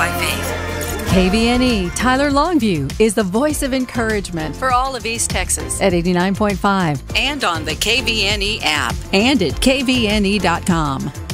by faith. KVNE Tyler Longview is the voice of encouragement For all of East Texas. at 89.5 And on the KVNE app. and at kvne.com.